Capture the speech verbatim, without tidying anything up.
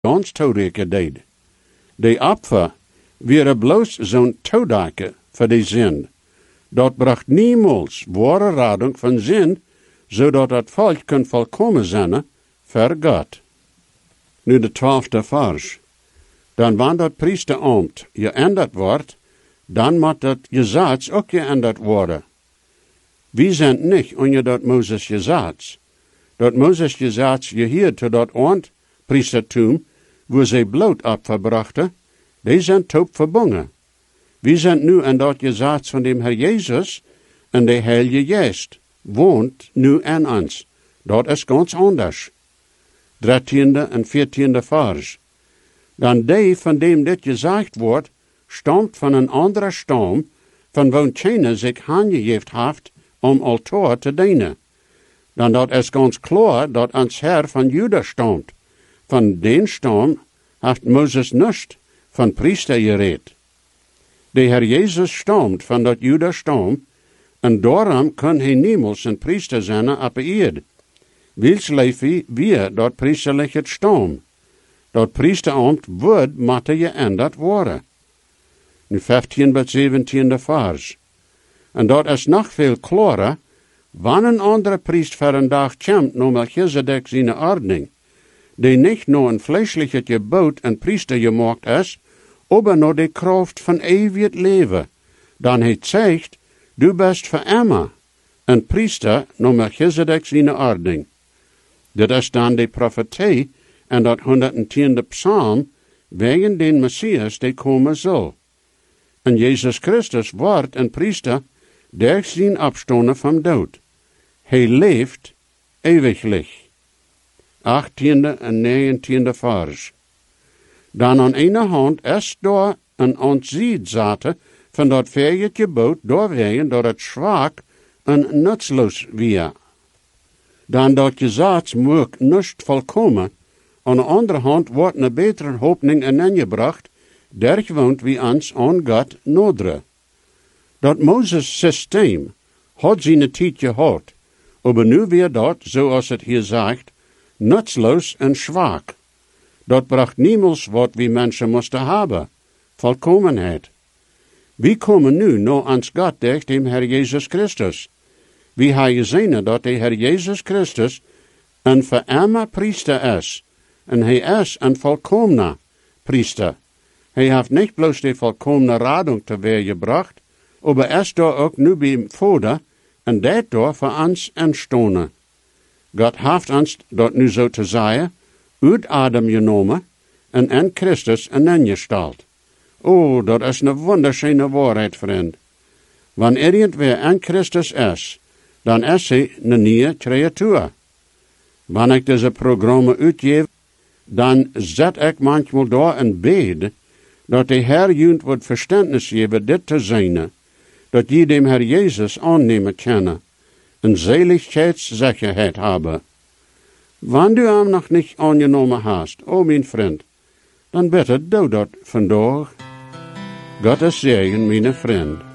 ganz toedeken deed. De Opfer wäre bloß zo'n toedeken voor de zin. Dat bracht niemals ware radung van zin, zodat het volk kon volkomen zijn voor God. Nu de twaalfde vers. Dan wanneer dat priesterambt geändert wordt, dan moet dat Gesetz ook geändert worden. We zijn niet onder dat Moses Gesetz. Dat Moses Gesetz gehierd tot dat oond priestertum, wo zij bloot opverbrachten, die zijn taub verbonden. We zijn nu in dat Gesetz van dem Herr Jesus, en de Heilige Geest woont nu in ons. Dat is ganz anders. dertiende en veertiende vers. Dan die van dem dit gezegd wordt, stamt van een andere stam, van woon China zich aangegeven heeft om altaar te dienen. Dan dat is ganz klar dat ons Herr van Juda stamt. Van den stam heeft Moses nicht van priester gereed. De Herr Jesus stamt van dat Juda stam, en daarom kan hij niemals een priester zijn op de eerd. Wils leef weer dat priesterlijke stam. Dat priesterambt wordt moeten geändert worden. Nu vijftiende tot zeventiende vers. En dat is nog veel klarer, wanneer een andere priest voor een dag komt, naar Melchizedek zijn ordening, die niet naar een vleeselijke gebod een priester gemaakt is, aber naar de kracht van eeuwig leven. Dan hij zegt, du bist voor immer een priester naar Melchizedek zijn ordening. Dat is dan de profetie en dat honderdtiende psalm, wegen den Messias die komen zal. En Jezus Christus wordt een priester durch zijn opstonden van dood. Hij leeft eeuwiglich. achttiende en negentiende vers. Dan aan ene hand is door een ontzien zaten van dat verge gebod doorwegen dat het zwak en nutzloos weer. Dan dat Gesetz moet niet volkomen. Aan de andere hand wordt een betere hoopning ingebracht, der woont wie ons aan God nodre. Dat Moses systeem had zijn tijd gehad, aber nu weer dat, zoals het hier zegt, nutzloos en zwak. Dat bracht niemals wat wie mensen moesten hebben, volkomenheid. We komen nu naar ons God durch dem Herr Jesus Christus. We hebben gezien dat de Herr Jesus Christus een verarmer priester is, en hij is een volkomener priester. Hij heeft niet bloos de volkomene radung teweeg gebracht, aber is daar ook nu bij hem Vader, en dat door voor ons entstonden. God heeft ons, dat nu zo te zeggen, uit Adam genomen en in Christus ingesteld. Oh, dat is een wunderschöne waarheid, vriend. Wanneer irgendwer in Christus is, dan is hij een nieuwe creatuur. Wanneer ik deze programma uitgeef, dan zet ik manchmal daar een bed, dat de Herr junt wordt verständnis geven dit te zijn, dat je dem Herr Jezus aannemen kan, en Seligkeitszekerheid hebben. Wanneer du hem nog niet aangenomen hast, o mijn vriend, dan bitte doe dat vandaag. God is zegen, mijn vriend.